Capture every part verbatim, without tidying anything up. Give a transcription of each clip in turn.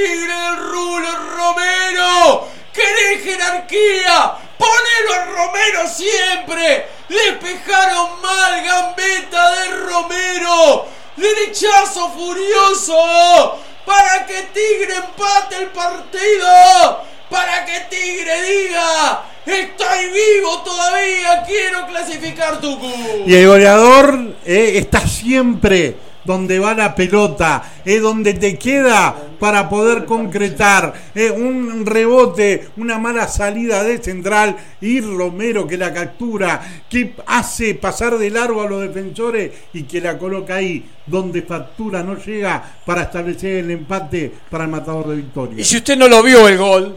Tigre del Rulo Romero. ¿Querés jerarquía? ¡Ponelo a Romero siempre! ¡Despejaron mal! ¡Gambeta de Romero! ¡Derechazo furioso! ¡Para que Tigre empate el partido! ¡Para que Tigre diga! ¡Estoy vivo todavía! ¡Quiero clasificar, Tucu! Y el goleador eh, está siempre donde va la pelota, es donde te queda para poder concretar eh, un rebote, una mala salida de central y Romero que la captura, que hace pasar de largo a los defensores y que la coloca ahí donde factura no llega para establecer el empate para el matador de Victoria. Y si usted no lo vio el gol,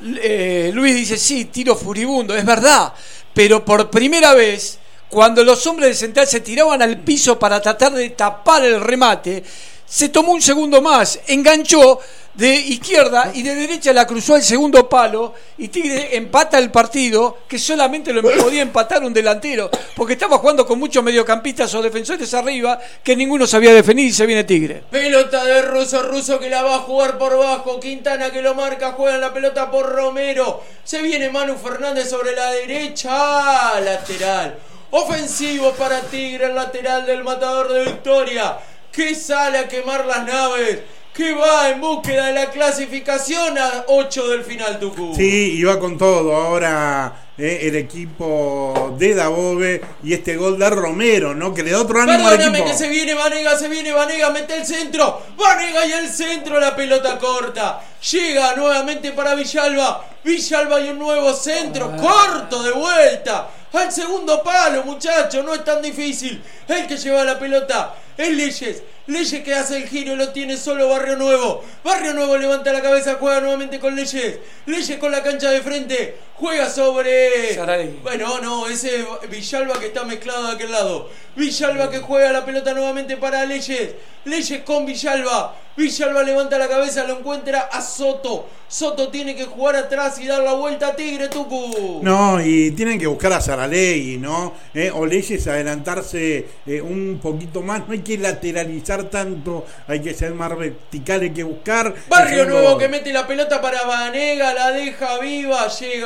eh, Luis dice sí, tiro furibundo, es verdad, pero por primera vez cuando los hombres de central se tiraban al piso para tratar de tapar el remate, se tomó un segundo más, enganchó de izquierda y de derecha la cruzó al segundo palo y Tigre empata el partido, que solamente lo podía empatar un delantero, porque estaba jugando con muchos mediocampistas o defensores arriba que ninguno sabía definir y se viene Tigre. Pelota de Russo, Russo que la va a jugar por bajo, Quintana que lo marca, juega la pelota por Romero, se viene Manu Fernández sobre la derecha, lateral. Ofensivo para Tigre, el lateral del matador de Victoria, que sale a quemar las naves, que va en búsqueda de la clasificación a ocho del final, Tucu. Sí, y va con todo ahora eh, el equipo de Dabove y este gol de Romero, ¿no? Que le da otro ánimo al equipo. Perdóname que se viene Vanega, se viene Vanega, mete el centro, Vanega y el centro, la pelota corta, llega nuevamente para Villalba, Villalba y un nuevo centro, corto de vuelta, al segundo palo, muchachos, no es tan difícil, el que lleva la pelota es Leyes, Leyes que hace el giro y lo tiene solo Barrio Nuevo, Barrio Nuevo levanta la cabeza, juega nuevamente con Leyes, Leyes con la cancha de frente, juega sobre... Sarari. Bueno, no, ese Villalba que está mezclado de aquel lado, Villalba que juega la pelota nuevamente para Leyes, Leyes con Villalba, Villalba levanta la cabeza, lo encuentra a Soto, Soto tiene que jugar atrás y dar la vuelta a Tigre, Tucu. No, y tienen que buscar a Saralegui, ¿no? Eh, o Leyes adelantarse eh, un poquito más, no hay que lateralizar tanto, hay que ser más vertical, hay que buscar... Barrio Nuevo que mete la pelota para Vanega, la deja viva, llega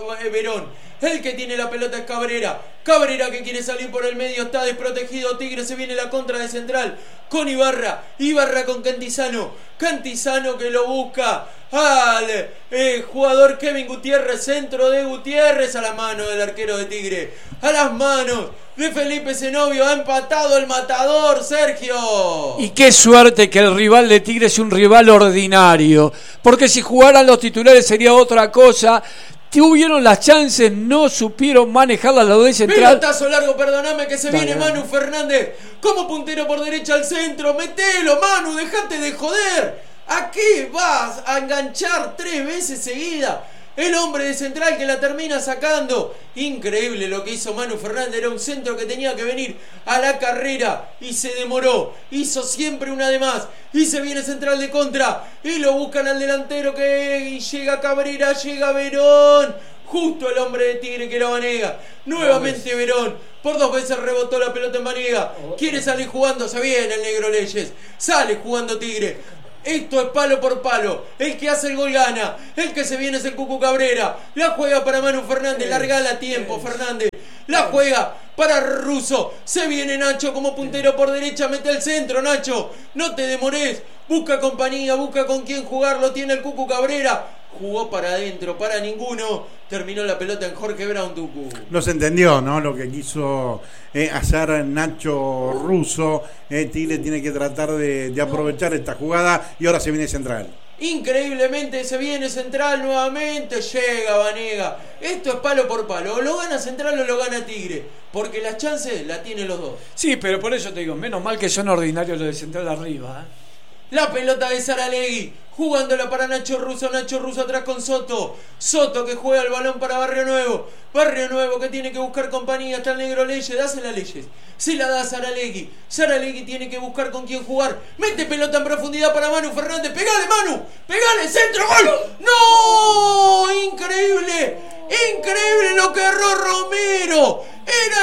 Verón. El que tiene la pelota es Cabrera. Cabrera que quiere salir por el medio, está desprotegido. Tigre, se viene la contra de central con Ibarra. Ibarra con Cantizano. Cantizano que lo busca al eh, jugador Kevin Gutiérrez. Centro de Gutiérrez a la mano del arquero de Tigre. A las manos de Felipe Zenobio. Ha empatado el matador, Sergio. Y qué suerte que el rival de Tigre es un rival ordinario. Porque si jugaran los titulares sería otra cosa. Tuvieron las chances, no supieron manejarla la de central. Pelotazo largo, perdóname que se Dale, viene dale. Manu Fernández. Como puntero por derecha al centro. Metelo, Manu, dejate de joder. ¿A qué vas a enganchar tres veces seguida? El hombre de central que la termina sacando. Increíble lo que hizo Manu Fernández. Era un centro que tenía que venir a la carrera y se demoró. Hizo siempre una de más. Y se viene central de contra. Y lo buscan al delantero que y llega Cabrera, llega Verón. Justo el hombre de Tigre que era Vanega. Nuevamente Verón. Por dos veces rebotó la pelota en Vanega. Quiere salir jugando. Se viene el negro Leyes. Sale jugando Tigre. Esto es palo por palo. El que hace el gol gana. El que se viene es el Cucu Cabrera. La juega para Manu Fernández. Largala a tiempo, Fernández. La juega para Russo. Se viene Nacho como puntero por derecha. Mete el centro, Nacho. No te demores. Busca compañía. Busca con quién jugar. Lo tiene el Cucu Cabrera. Jugó para adentro, para ninguno. Terminó la pelota en Jorge Brown, Tucu. No se entendió, ¿no? Lo que quiso eh, hacer Nacho Russo. Eh, Tigre tiene que tratar de, de aprovechar esta jugada y ahora se viene central. Increíblemente se viene central nuevamente. Llega Vanega. Esto es palo por palo. O lo gana central o lo gana Tigre. Porque las chances la tienen los dos. Sí, pero por eso te digo, menos mal que son ordinarios los de central arriba, ¿eh? La pelota de Saralegui, jugándola para Nacho Russo, Nacho Russo atrás con Soto, Soto que juega el balón para Barrio Nuevo, Barrio Nuevo que tiene que buscar compañía, está el negro Leyes, dásela a Leyes, se la da a Saralegui, Saralegui tiene que buscar con quién jugar, mete pelota en profundidad para Manu Fernández, pegale Manu, pegale, centro, gol, no, increíble, increíble lo que erró Romero, era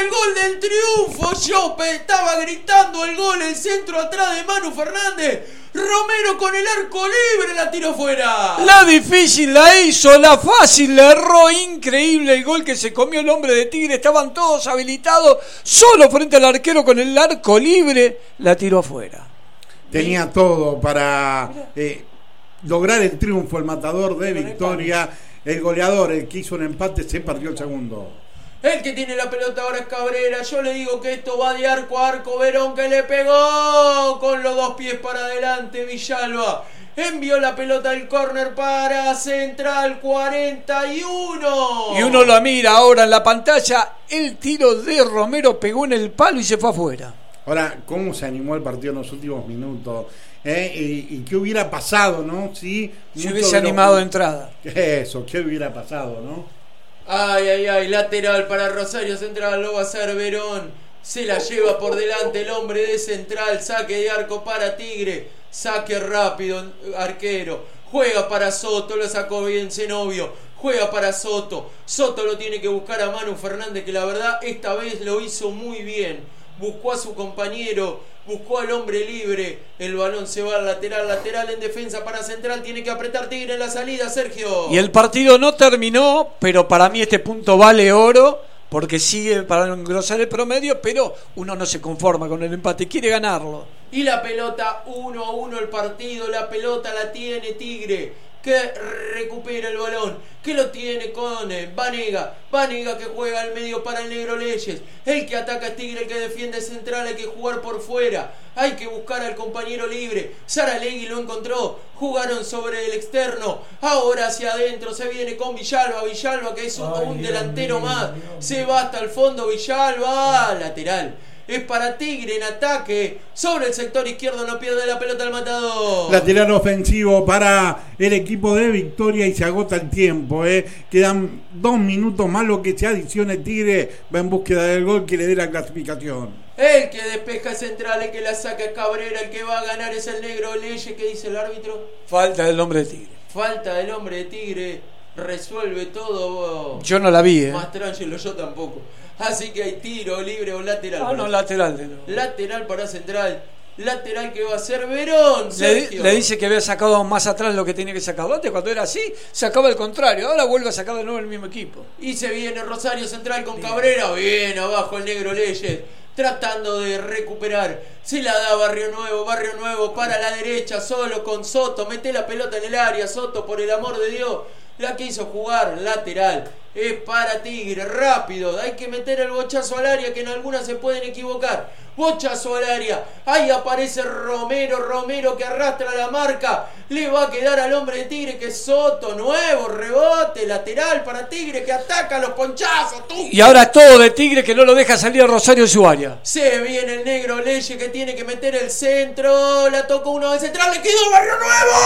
el gol del triunfo. Yo estaba gritando el gol, el centro atrás de Manu Fernández. Romero con el arco libre la tiró fuera. La difícil la hizo, la fácil la erró. Increíble el gol que se comió el hombre de Tigre. Estaban todos habilitados, solo frente al arquero con el arco libre. La tiró afuera. Tenía todo para eh, lograr el triunfo. El matador de Victoria, el goleador, el que hizo un empate, se perdió el segundo. El que tiene la pelota ahora es Cabrera. Yo le digo que esto va de arco a arco. Verón que le pegó con los dos pies para adelante. Villalba envió la pelota al córner para Central. Cuarenta y uno. Y uno lo mira ahora en la pantalla. El tiro de Romero pegó en el palo y se fue afuera. Ahora, ¿cómo se animó el partido en los últimos minutos? ¿Eh? Y, y qué hubiera pasado, ¿no? Si, si hubiese animado de entrada. Eso, ¿qué hubiera pasado, no? Ay, ay, ay, lateral para Rosario Central, lo va a hacer Verón. Se la lleva por delante el hombre de Central. Saque de arco para Tigre. Saque rápido, arquero. Juega para Soto, lo sacó bien Zenobio. Juega para Soto. Soto lo tiene que buscar a Manu Fernández, que la verdad esta vez lo hizo muy bien. Buscó a su compañero, buscó al hombre libre. El balón se va al lateral, lateral en defensa para Central. Tiene que apretar Tigre en la salida, Sergio. Y el partido no terminó, pero para mí este punto vale oro, porque sigue para engrosar el promedio, pero uno no se conforma con el empate, quiere ganarlo. Y la pelota, uno a uno el partido. La pelota la tiene Tigre, que recupera el balón, que lo tiene con eh, Vanega. Vanega que juega al medio para el Negro Leyes. El que ataca es Tigre, el que defiende es Central. Hay que jugar por fuera, hay que buscar al compañero libre. Saralegui lo encontró, jugaron sobre el externo. Ahora hacia adentro se viene con Villalba. Villalba que es un, Ay, un delantero mío, más Dios se va hasta el fondo. Villalba, lateral. Es para Tigre en ataque. Sobre el sector izquierdo no pierde la pelota el matador. Lateral ofensivo para el equipo de Victoria y se agota el tiempo. ¿eh? Quedan dos minutos más, lo que se adicione Tigre. Va en búsqueda del gol que le dé la clasificación. El que despeja es Central, el que la saca es Cabrera. El que va a ganar es el Negro Leyes. ¿Qué dice el árbitro? Falta del hombre de Tigre. Falta del hombre de Tigre. Resuelve todo. Yo no la vi, ¿eh? Más tranquilo, yo tampoco. Así que hay tiro libre o lateral. Ah, no, lateral de nuevo. Lateral para Central. Lateral que va a ser Verón. Le, le dice que había sacado más atrás lo que tenía que sacar. Antes, cuando era así, sacaba el contrario. Ahora vuelve a sacar de nuevo el mismo equipo. Y se viene Rosario Central con Cabrera. Bien abajo el Negro Leyes, tratando de recuperar. Se la da Barrio Nuevo. Barrio Nuevo para la derecha, solo con Soto. Mete la pelota en el área. Soto, por el amor de Dios, la quiso jugar lateral. Es para Tigre, rápido. Hay que meter el bochazo al área, que en algunas se pueden equivocar. Bochazo al área. Ahí aparece Romero. Romero que arrastra la marca. Le va a quedar al hombre de Tigre, que es Soto. Nuevo rebote lateral para Tigre, que ataca los ponchazos. ¡Tú! Y ahora todo de Tigre, que no lo deja salir a Rosario en su área. Se viene el Negro Leyes, que tiene que meter el centro. La tocó uno de Central. Le quedó Barrio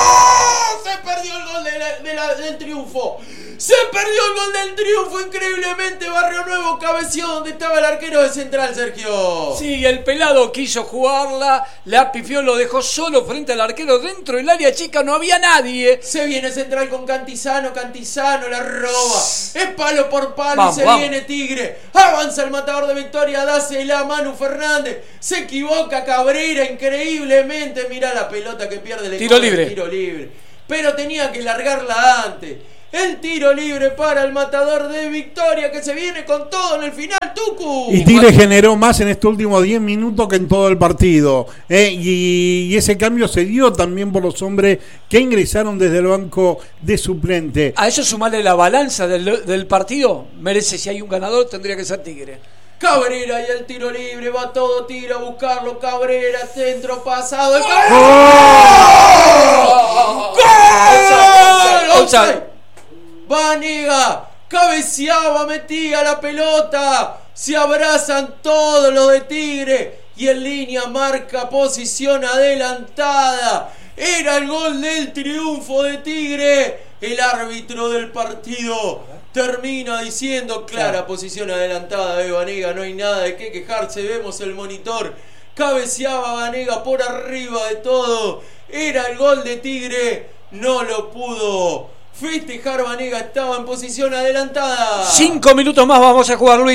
Nuevo. Se perdió el gol de la, de la, del triunfo. Se perdió el gol del triunfo. Increíblemente Barrio Nuevo cabeció donde estaba el arquero de Central, Sergio. Sí, el pelado quiso jugarla, la pifió, lo dejó solo frente al arquero dentro del área chica, no había nadie. Se viene Central con Cantizano. Cantizano la roba. Es palo por palo. Vamos, y se vamos. viene Tigre. Avanza el matador de Victoria. Dásela a Manu Fernández. Se equivoca Cabrera increíblemente. Mirá la pelota que pierde el Tiro libre. Tiro libre. Pero tenía que largarla antes. El tiro libre para el matador de Victoria, que se viene con todo en el final, Tucu. Y Tigre generó más en estos últimos diez minutos que en todo el partido. ¿eh? Y, y ese cambio se dio también por los hombres que ingresaron desde el banco de suplente. A eso sumarle la balanza del, del partido. Merece, si hay un ganador, tendría que ser Tigre. Cabrera y el tiro libre, va todo Tigre a buscarlo. Cabrera, centro pasado. ¡El ¡Gol! ¡Gol! ¡Offside! Vanega cabeceaba, metía la pelota. Se abrazan todos los de Tigre. Y en línea marca posición adelantada. Era el gol del triunfo de Tigre. El árbitro del partido termina diciendo: clara posición adelantada de Vanega. No hay nada de qué quejarse. Vemos el monitor. Cabeceaba Vanega por arriba de todo. Era el gol de Tigre. No lo pudo festejar Vanega, estaba en posición adelantada. Cinco minutos más vamos a jugar, Luis.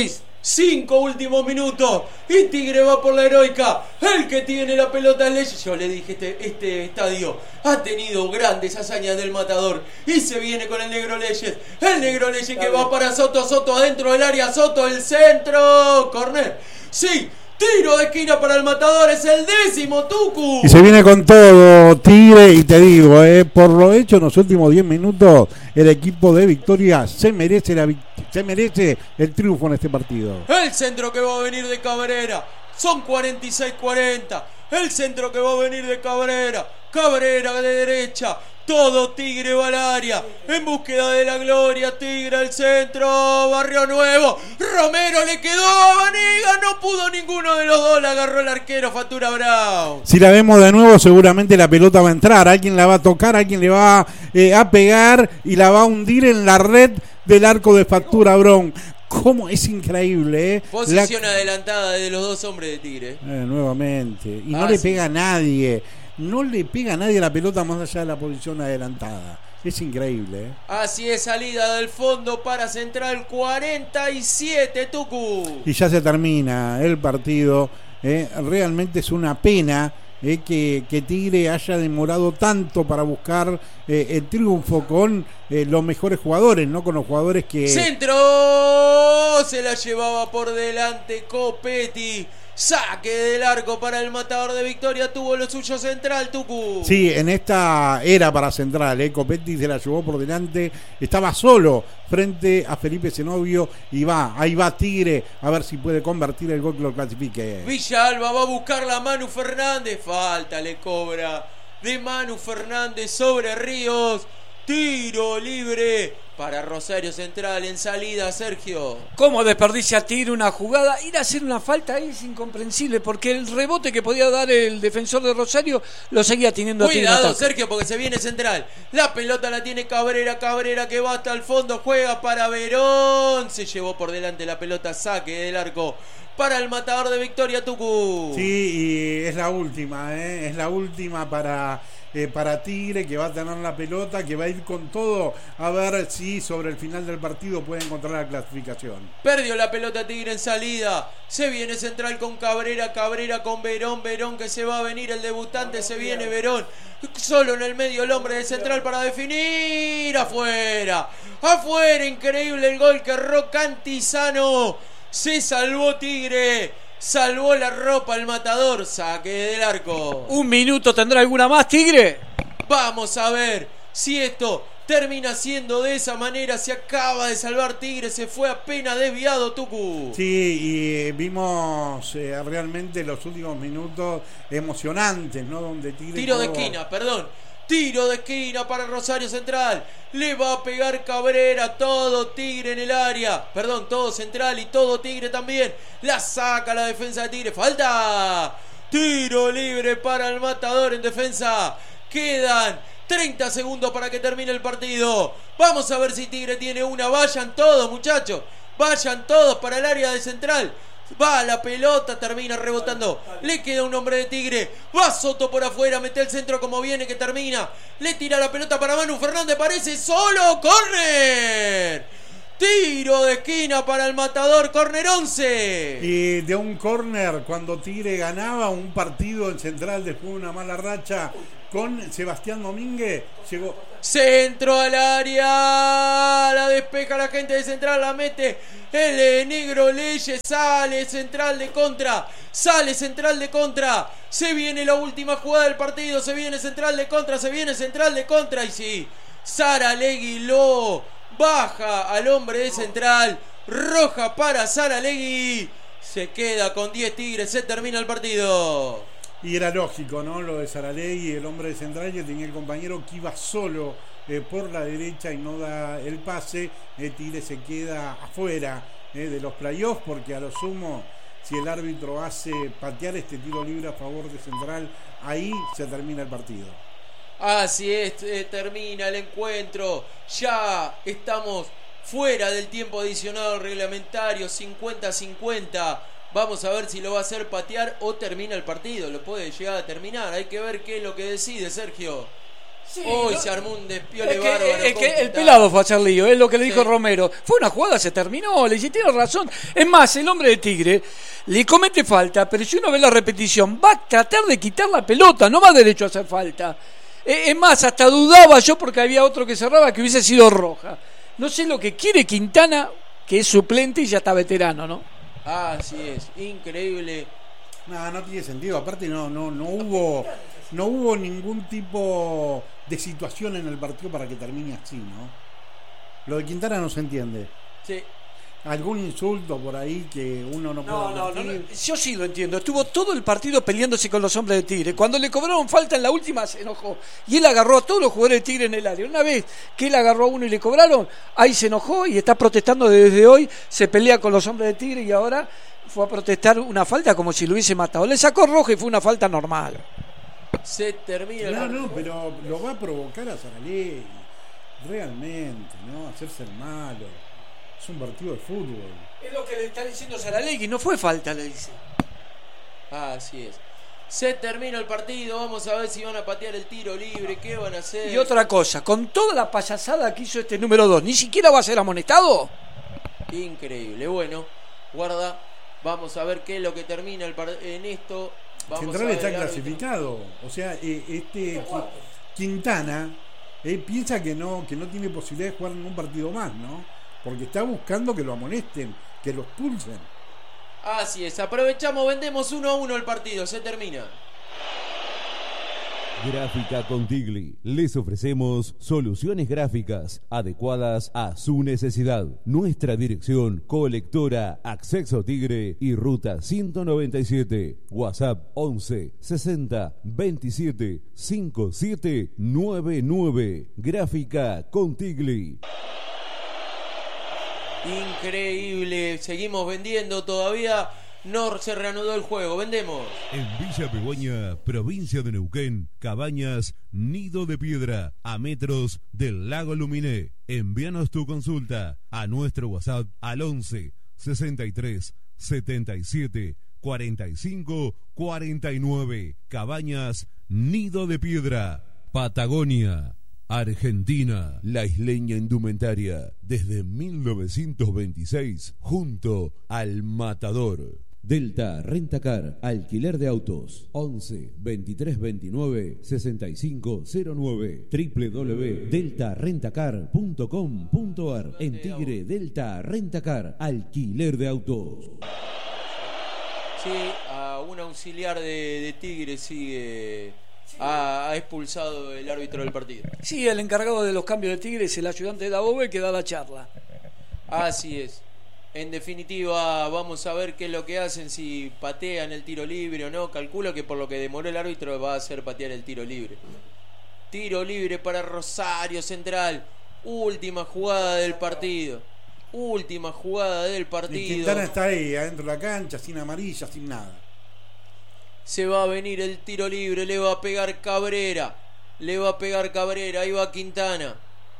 Cinco últimos minutos y Tigre va por la heroica. El que tiene la pelota es Leyes. Yo le dije, este, este estadio ha tenido grandes hazañas del Matador. Y se viene con el Negro Leyes. El Negro Leyes que va para Soto. Soto adentro del área. Soto el centro. Corner. Sí. Tiro de esquina para el Matador, es el décimo, Tucu. Y se viene con todo, Tigre, y te digo, eh, por lo hecho en los últimos diez minutos, el equipo de Victoria se merece, la, se merece el triunfo en este partido. El centro que va a venir de Cabrera, son cuarenta y seis cuarenta. El centro que va a venir de Cabrera, Cabrera de derecha. Todo Tigre va al área, en búsqueda de la gloria. Tigre al centro, Barrio Nuevo. Romero le quedó a Vanega, no pudo ninguno de los dos. La agarró el arquero Fatura Brown. Si la vemos de nuevo, seguramente la pelota va a entrar. Alguien la va a tocar, alguien le va eh, a pegar y la va a hundir en la red del arco de Fatura Brown. ¿Cómo es increíble, eh? Posición la... adelantada de los dos hombres de Tigre. Eh, nuevamente. Y no ah, le sí. pega a nadie. No le pega a nadie la pelota más allá de la posición adelantada. Es increíble, ¿eh? Así es, salida del fondo para Central, cuarenta y siete, Tucu. Y ya se termina el partido. ¿eh? Realmente es una pena eh, que, que Tigre haya demorado tanto para buscar eh, el triunfo con eh, los mejores jugadores, no con los jugadores que... Centro, se la llevaba por delante Copetti. Saque del arco para el Matador de Victoria. Tuvo lo suyo Central, Tucu. Sí, en esta era para Central, ¿eh? Copetti se la llevó por delante. Estaba solo frente a Felipe Zenobio. Y va, ahí va Tigre. A ver si puede convertir el gol que lo clasifique. Villalba va a buscar la Manu Fernández. Falta le cobra de Manu Fernández sobre Ríos. Tiro libre para Rosario Central en salida, Sergio. ¿Cómo desperdicia Tigre una jugada? Ir a hacer una falta ahí es incomprensible, porque el rebote que podía dar el defensor de Rosario lo seguía teniendo a Tigre. Cuidado, Sergio, porque se viene Central. La pelota la tiene Cabrera, Cabrera que va hasta el fondo, juega para Verón. Se llevó por delante la pelota, saque del arco para el Matador de Victoria, Tucu. Sí, y es la última, ¿eh? Es la última para... Eh, para Tigre, que va a tener la pelota, que va a ir con todo a ver si sobre el final del partido puede encontrar la clasificación. Perdió la pelota Tigre en salida. Se viene Central con Cabrera, Cabrera con Verón, Verón que se va a venir el debutante, se viene Verón. Solo en el medio el hombre de Central para definir. Afuera, afuera, increíble el gol que erró Cantizano. Se salvó Tigre. Salvó la ropa el Matador, saque del arco. ¿Un minuto tendrá alguna más, Tigre? Vamos a ver si esto termina siendo de esa manera. Se acaba de salvar Tigre, se fue apenas desviado, Tucu. Sí, y vimos eh, realmente los últimos minutos emocionantes, ¿no? Donde Tigre... Tiro de todo... esquina, perdón. Tiro de esquina para Rosario Central. Le va a pegar Cabrera. Todo Tigre en el área. Perdón, todo Central y todo Tigre también. La saca la defensa de Tigre. Falta. Tiro libre para el Matador en defensa. Quedan treinta segundos para que termine el partido. Vamos a ver si Tigre tiene una. Vayan todos, muchachos. Vayan todos para el área de Central. Va la pelota, termina rebotando. Le queda un hombre de Tigre. Va Soto por afuera, mete el centro como viene, que termina. Le tira la pelota para Manu Fernández, parece solo. ¡Córner! Tiro de esquina para el Matador, córner once. Y de un córner, cuando Tigre ganaba un partido en Central después de una mala racha con Sebastián Domínguez, llegó... Centro al área. La despeja la gente de Central, la mete el Negro Leyes. Sale Central de contra. Sale Central de contra. Se viene la última jugada del partido. Se viene Central de contra. Se viene Central de contra. Y sí, Saralegui lo baja al hombre de Central. Roja para Saralegui. Se queda con diez Tigres. Se termina el partido. Y era lógico, ¿no? Lo de Saralegui, el hombre de Central, que tenía el compañero que iba solo eh, por la derecha y no da el pase. Eh, Tigre se queda afuera eh, de los playoffs, porque a lo sumo, si el árbitro hace patear este tiro libre a favor de Central, ahí se termina el partido. Así es, eh, termina el encuentro. Ya estamos fuera del tiempo adicional reglamentario, cincuenta a cincuenta. Vamos a ver si lo va a hacer patear o termina el partido. Lo puede llegar a terminar. Hay que ver qué es lo que decide Sergio. Sí, Hoy no, se armó un despiole es que, bárbaro. es que el Quintana. pelado fue a hacer lío, es lo que le dijo Sí. Romero. Fue una jugada, se terminó, le dice, tiene razón. Es más, el hombre de Tigre le comete falta, pero si uno ve la repetición, va a tratar de quitar la pelota, no va derecho a hacer falta. Eh, es más, hasta dudaba yo porque había otro que cerraba que hubiese sido roja. No sé lo que quiere Quintana, que es suplente y ya está veterano, ¿no? Así es, increíble. No, no tiene sentido. Aparte no, no, no hubo, no hubo ningún tipo de situación en el partido para que termine así, ¿no? Lo de Quintana no se entiende. Sí. Algún insulto por ahí que uno no puede No, no, no, advertir. no, yo sí lo entiendo. Estuvo todo el partido peleándose con los hombres de Tigre. Cuando le cobraron falta en la última se enojó. Y él agarró a todos los jugadores de Tigre en el área. Una vez que él agarró a uno y le cobraron, ahí se enojó y está protestando desde hoy. Se pelea con los hombres de Tigre y ahora fue a protestar una falta como si lo hubiese matado. Le sacó roja y fue una falta normal. Se termina el No, partido. no, pero lo va a provocar a Saralegui. Realmente, ¿no? Hacerse el malo. Es un partido de fútbol. Es lo que le está diciendo Saralegui. No fue falta, le dice. Así es. Se termina el partido. Vamos a ver si van a patear el tiro libre. ¿Qué van a hacer? Y otra cosa, con toda la payasada que hizo este número dos, ¿ni siquiera va a ser amonestado? Increíble. Bueno, guarda. Vamos a ver qué es lo que termina el par- en esto. Vamos Central a ver está el árbitro. clasificado. O sea, eh, este Qui- Quintana eh, piensa que no, que no tiene posibilidad de jugar en un partido más, ¿no? Porque está buscando que lo amonesten, que lo expulsen. Así es. Aprovechamos, vendemos uno a uno el partido. Se termina. Gráfica Contigli. Les ofrecemos soluciones gráficas adecuadas a su necesidad. Nuestra dirección: Colectora Acceso Tigre y Ruta ciento noventa y siete. WhatsApp once sesenta veintisiete cincuenta y siete noventa y nueve. Gráfica Contigli. Increíble. Seguimos vendiendo todavía. No se reanudó el juego. Vendemos. En Villa Begoña, provincia de Neuquén, Cabañas, Nido de Piedra, a metros del lago Luminé. Envíanos tu consulta a nuestro WhatsApp al once sesenta y tres setenta y siete cuarenta y cinco cuarenta y nueve. Cabañas, Nido de Piedra, Patagonia, Argentina. La isleña indumentaria desde mil novecientos veintiséis junto al Matador. Delta Rentacar, alquiler de autos, once veintitrés veintinueve sesenta y cinco cero nueve, doble u doble u doble u punto delta rentacar punto com punto ar. En Tigre, Delta Rentacar, alquiler de autos. Sí, a un auxiliar de, de Tigre sigue. Ha, ha expulsado el árbitro del partido. Sí, el encargado de los cambios de Tigre es el ayudante de Dabobe que da la charla. Así es. En definitiva, vamos a ver qué es lo que hacen, si patean el tiro libre o no. Calculo que por lo que demoró el árbitro va a hacer patear el tiro libre. Tiro libre para Rosario Central. Última jugada del partido. Última jugada del Y partido. Quintana está ahí, adentro de la cancha, sin amarilla, sin nada. Se va a venir el tiro libre, le va a pegar Cabrera. Le va a pegar Cabrera, ahí va Quintana.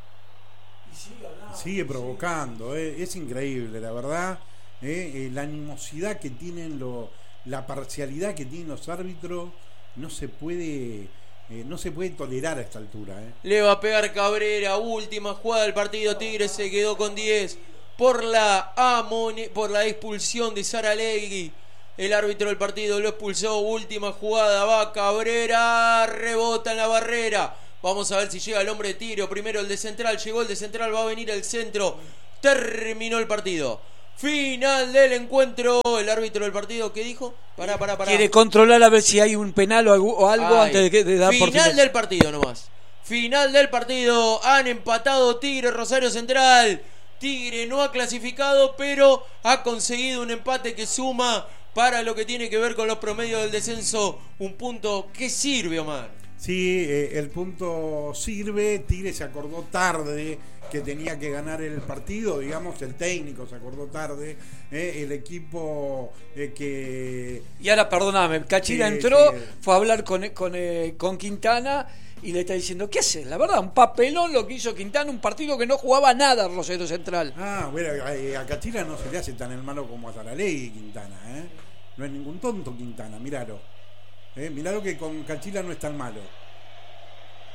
Sigue provocando, eh. Es increíble, la verdad. eh, eh, la animosidad que tienen, lo, la parcialidad que tienen los árbitros, no se puede, eh, no se puede tolerar a esta altura. Eh. Le va a pegar Cabrera, última jugada del partido. Tigre se quedó con diez por la, amone, por la expulsión de Saralegui. El árbitro del partido lo expulsó. Última jugada, va Cabrera, rebota en la barrera. Vamos a ver si llega el hombre de Tigre o primero el de Central. Llegó el de Central, va a venir el centro. Terminó el partido. Final del encuentro. El árbitro del partido, ¿qué dijo? Pará, pará, pará. Quiere controlar a ver si hay un penal o algo, o algo Ay, antes de, que- de dar por final final. del partido nomás. Final del partido. Han empatado Tigre, Rosario Central. Tigre no ha clasificado, pero ha conseguido un empate que suma para lo que tiene que ver con los promedios del descenso. Un punto que sirve, Omar. Sí, eh, el punto sirve. Tigre se acordó tarde que tenía que ganar el partido, digamos, el técnico se acordó tarde, eh, el equipo eh, que... Y ahora, perdóname, Cachira Sí, entró, sí. fue a hablar con, con, eh, con Quintana y le está diciendo, ¿qué haces? La verdad, un papelón lo que hizo Quintana, un partido que no jugaba nada Rosario Central. Ah, bueno, a, a Cachira no se le hace tan el malo como a Saralegui Quintana, ¿eh? No es ningún tonto Quintana, míralo. ¿Eh? Miralo que con Cachila no es tan malo.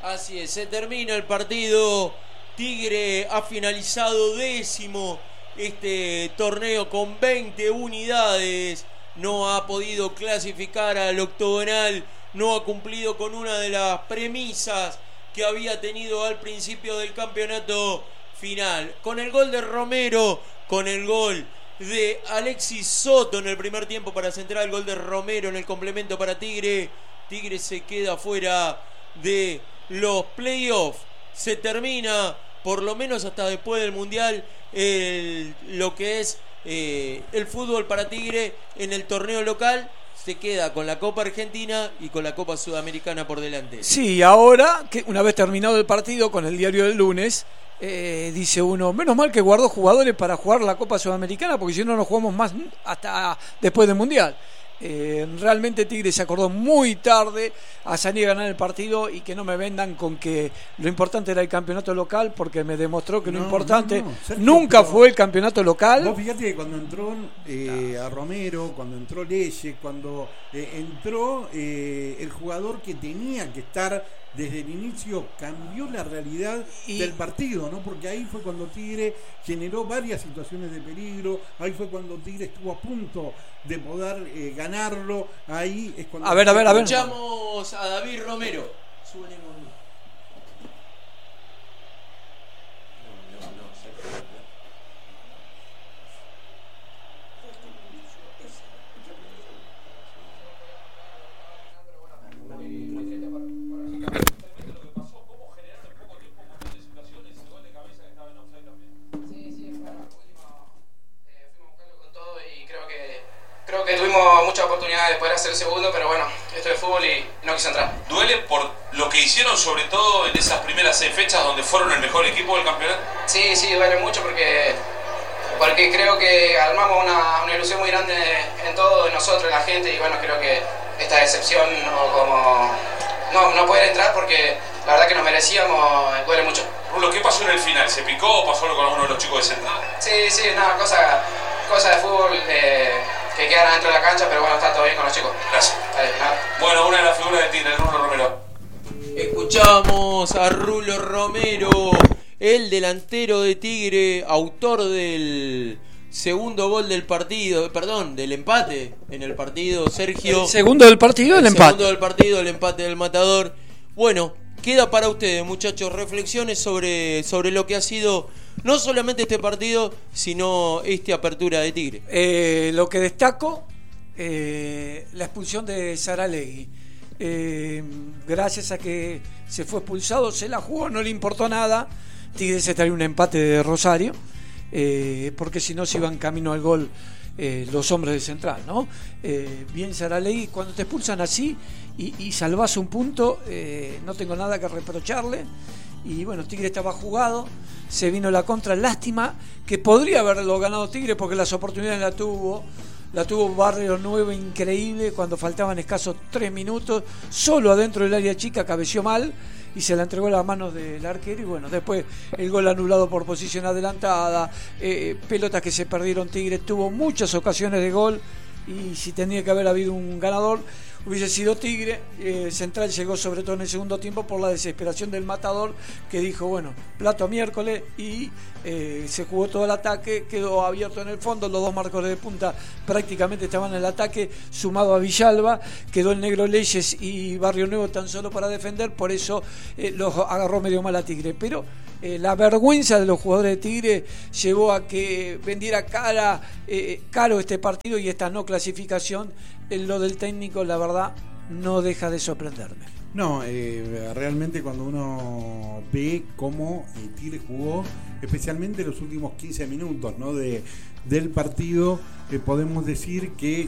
Así es, se termina el partido. Tigre ha finalizado décimo este torneo con veinte unidades. No ha podido clasificar al octogonal. No ha cumplido con una de las premisas que había tenido al principio del campeonato final. Con el gol de Romero, con el gol de Alexis Soto en el primer tiempo para Central, el gol de Romero en el complemento para Tigre. Tigre se queda fuera de los playoffs. Se termina, por lo menos hasta después del Mundial, el, lo que es eh, el fútbol para Tigre en el torneo local. Se queda con la Copa Argentina y con la Copa Sudamericana por delante. Sí, ahora, que una vez terminado el partido con el diario del lunes, eh, dice uno, menos mal que guardó jugadores para jugar la Copa Sudamericana, porque si no, no jugamos más hasta después del Mundial. Eh, realmente Tigre se acordó muy tarde a salir a ganar el partido, y que no me vendan con que lo importante era el campeonato local, porque me demostró que No, lo importante no, no. Sergio, nunca pero fue el campeonato local. Vos fíjate que cuando entró eh, a Romero, cuando entró Leyes, cuando eh, entró eh, el jugador que tenía que estar desde el inicio, cambió la realidad Y- del partido, ¿no? Porque ahí fue cuando Tigre generó varias situaciones de peligro, ahí fue cuando Tigre estuvo a punto de poder eh, ganarlo, ahí es cuando... A ver, a ver, a ver. Escuchamos a David Romero. Súbele con- No, no, no, se fue. Sí, sí, bueno, último, eh, fuimos a buscarlo con todo y creo que creo que tuvimos muchas oportunidades de poder hacer el segundo, pero bueno, esto es fútbol y no quiso entrar. ¿Duele por lo que hicieron, sobre todo en esas primeras seis fechas donde fueron el mejor equipo del campeonato? Sí, sí, duele mucho porque porque creo que armamos una, una ilusión muy grande en todo, en nosotros, en la gente, y bueno, creo que esta decepción o como no, no poder entrar porque la verdad que nos merecíamos, duele mucho. Rulo, ¿qué pasó en el final? ¿Se picó o pasó algo con alguno de los chicos de Central? Sí, sí, nada, cosa, cosa de fútbol eh, que quedan adentro de la cancha, pero bueno, está todo bien con los chicos. Gracias. Ahí, nada. Bueno, una de las figuras de Tigre, el Rulo Romero. Escuchamos a Rulo Romero, el delantero de Tigre, autor del segundo gol del partido, perdón, del empate en el partido, Sergio. El segundo del partido, el, El empate. segundo del partido, el empate del Matador. Bueno, queda para ustedes, muchachos, reflexiones sobre, sobre lo que ha sido no solamente este partido, sino esta apertura de Tigre. Eh, lo que destaco, eh, la expulsión de Saralegui. Eh, gracias a que se fue expulsado, se la jugó, no le importó nada. Tigre se trae un empate de Rosario, eh, porque si no se iban camino al gol eh, los hombres de Central, ¿no? Eh, bien Saralegui, cuando te expulsan así y, y salvas un punto, eh, no tengo nada que reprocharle. Y bueno, Tigre estaba jugado, se vino la contra, lástima que podría haberlo ganado Tigre porque las oportunidades la tuvo. La tuvo Barrio Nuevo, increíble, cuando faltaban escasos tres minutos, solo adentro del área chica, cabeció mal y se la entregó a las manos del arquero. Y bueno, después el gol anulado por posición adelantada, eh, pelotas que se perdieron. Tigre tuvo muchas ocasiones de gol y si tenía que haber habido un ganador hubiese sido Tigre. eh, Central llegó sobre todo en el segundo tiempo por la desesperación del Matador, que dijo bueno, plato a miércoles, y eh, se jugó todo el ataque, quedó abierto en el fondo, los dos marcadores de punta prácticamente estaban en el ataque, sumado a Villalba, quedó el Negro Leyes y Barrio Nuevo tan solo para defender, por eso eh, los agarró medio mal a Tigre, pero eh, la vergüenza de los jugadores de Tigre llevó a que vendiera cara, eh, caro este partido y esta no clasificación. En lo del técnico, la verdad, no deja de sorprenderme. No, eh, realmente cuando uno ve cómo eh, Tigre jugó, especialmente los últimos quince minutos, ¿no? de, del partido, eh, podemos decir que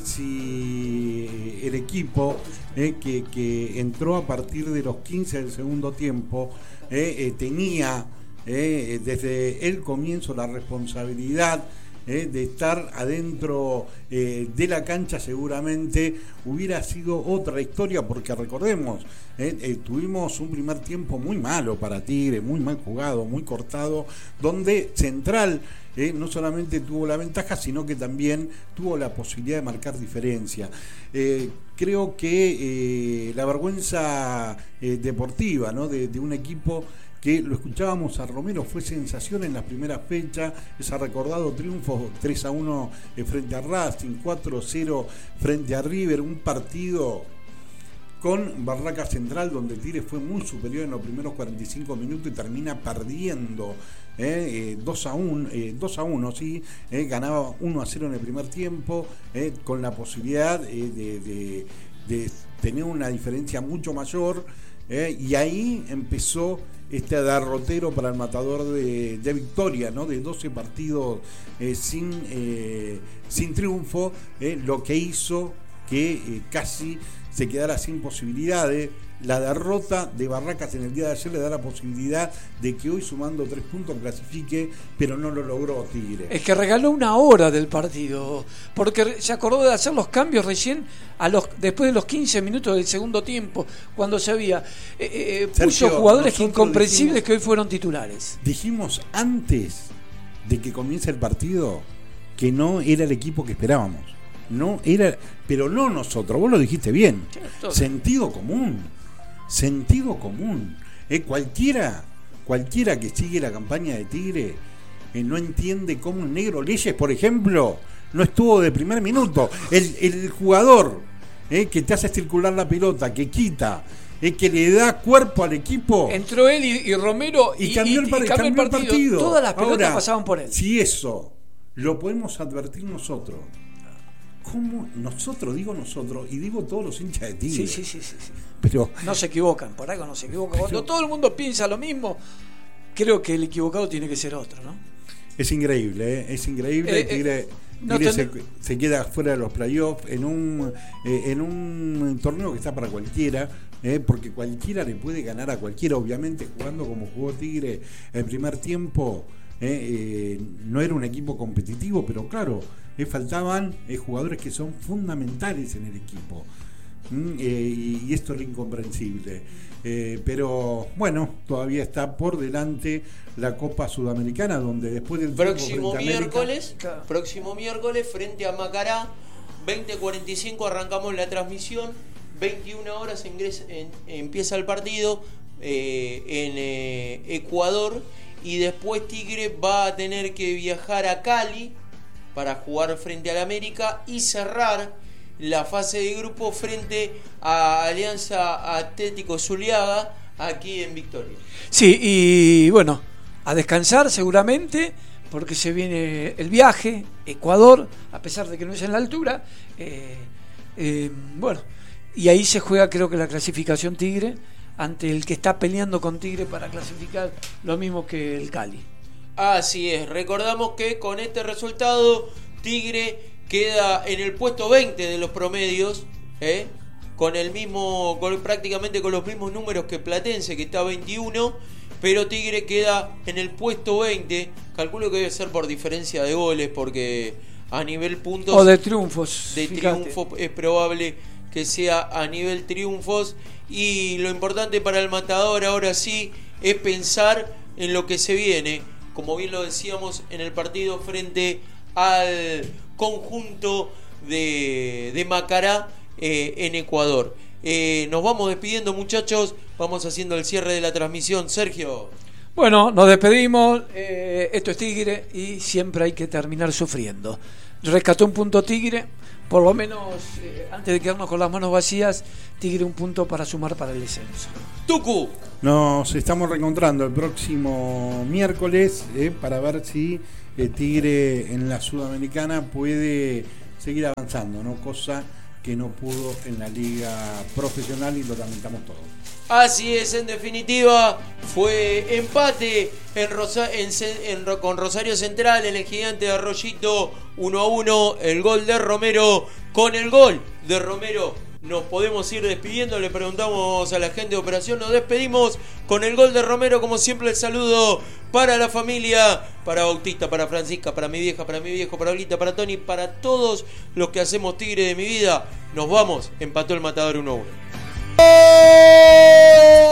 si el equipo eh, que, que entró a partir de los quince del segundo tiempo eh, eh, tenía eh, desde el comienzo la responsabilidad eh, de estar adentro eh, de la cancha, seguramente hubiera sido otra historia, porque recordemos, eh, eh, tuvimos un primer tiempo muy malo para Tigre, muy mal jugado, muy cortado, donde Central eh, no solamente tuvo la ventaja, sino que también tuvo la posibilidad de marcar diferencia. Eh, creo que eh, la vergüenza eh, deportiva, ¿no?, de, de un equipo que lo escuchábamos a Romero, fue sensación en la primera fecha, ese recordado triunfo tres a uno frente a Racing, cuatro a cero frente a River, un partido con Barraca Central donde Tigre fue muy superior en los primeros cuarenta y cinco minutos y termina perdiendo eh, eh, dos a uno, sí, eh, ganaba uno a cero en el primer tiempo, eh, con la posibilidad eh, de, de, de tener una diferencia mucho mayor, eh, y ahí empezó este derrotero para el Matador de, de Victoria, ¿no?, de doce partidos eh, sin, eh, sin triunfo, eh, lo que hizo que eh, casi se quedara sin posibilidades. La derrota de Barracas en el día de ayer le da la posibilidad de que hoy, sumando tres puntos, clasifique, pero no lo logró Tigre. Es que regaló una hora del partido, porque se acordó de hacer los cambios recién a los después de los quince minutos del segundo tiempo, cuando se había eh, eh, puso Sergio, jugadores incomprensibles dijimos, que hoy fueron titulares. Dijimos antes de que comience el partido que no era el equipo que esperábamos. No era, pero no nosotros, vos lo dijiste bien. Cierto. Sentido común. Sentido común. Eh, cualquiera, cualquiera que sigue la campaña de Tigre eh, no entiende cómo un Negro Leyes, por ejemplo, no estuvo de primer minuto. El, el jugador eh, que te hace circular la pelota, que quita, eh, que le da cuerpo al equipo. Entró él y, y Romero y, y cambió, el, par- y cambió el partido. partido. Todas las pelotas Ahora, pasaban por él. Si eso lo podemos advertir nosotros, ¿cómo nosotros? Digo nosotros y digo todos los hinchas de Tigre. Sí, sí, sí, sí, sí. Pero no se equivocan, por algo no se equivocan. Cuando todo el mundo piensa lo mismo, creo que el equivocado tiene que ser otro, ¿no? Es increíble, ¿eh? Es increíble. Eh, Tigre, eh, no Tigre ten... se, se queda fuera de los playoffs en un eh, en un torneo que está para cualquiera, eh, porque cualquiera le puede ganar a cualquiera, obviamente jugando como jugó Tigre el primer tiempo. Eh, eh, no era un equipo competitivo, pero claro, eh, faltaban eh, jugadores que son fundamentales en el equipo. Mm, eh, y, y esto es lo incomprensible. Eh, pero bueno, todavía está por delante la Copa Sudamericana, donde después del próximo América, miércoles, claro. próximo miércoles frente a Macará, veinte cuarenta y cinco arrancamos la transmisión, veintiuna horas ingresa, en, empieza el partido eh, en eh, Ecuador, y después Tigre va a tener que viajar a Cali para jugar frente al América y cerrar la fase de grupo frente a Alianza Atlético Zuliaga aquí en Victoria. Sí, y bueno, a descansar seguramente, porque se viene el viaje, Ecuador, a pesar de que no es en la altura, eh, eh, bueno, y ahí se juega creo que la clasificación Tigre, ante el que está peleando con Tigre para clasificar lo mismo que el Cali. Así es, recordamos que con este resultado Tigre queda en el puesto veinte de los promedios, ¿eh? con el mismo, con, prácticamente con los mismos números que Platense, que está veintiuno, pero Tigre queda en el puesto veinte, calculo que debe ser por diferencia de goles, porque a nivel puntos o de triunfos, de fíjate. triunfo es probable que sea a nivel triunfos, y lo importante para el Matador ahora sí es pensar en lo que se viene, como bien lo decíamos en el partido frente al conjunto de, de Macará eh, en Ecuador. Eh, nos vamos despidiendo, muchachos, vamos haciendo el cierre de la transmisión. Sergio. Bueno, nos despedimos, eh, esto es Tigre y siempre hay que terminar sufriendo. Rescató un punto Tigre, por lo menos eh, antes de quedarnos con las manos vacías, Tigre un punto para sumar para el descenso. Tucu. Nos estamos reencontrando el próximo miércoles eh, para ver si el Tigre en la Sudamericana puede seguir avanzando, ¿no? Cosa que no pudo en la liga profesional y lo lamentamos todos. Así es, en definitiva, fue empate en Rosa, en, en, con Rosario Central en el Gigante de Arroyito, uno a uno, el gol de Romero, con el gol de Romero nos podemos ir despidiendo. Le preguntamos a la gente de operación. Nos despedimos con el gol de Romero. Como siempre, el saludo para la familia, para Bautista, para Francisca, para mi vieja, para mi viejo, para Olita, para Tony, para todos los que hacemos Tigre de mi vida. Nos vamos. Empató el Matador uno a uno.